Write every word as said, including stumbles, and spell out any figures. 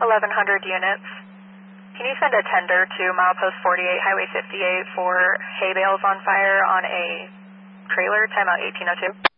eleven hundred units. Can you send a tender to milepost forty-eight, Highway fifty-eight for hay bales on fire on a trailer, timeout eighteen oh two?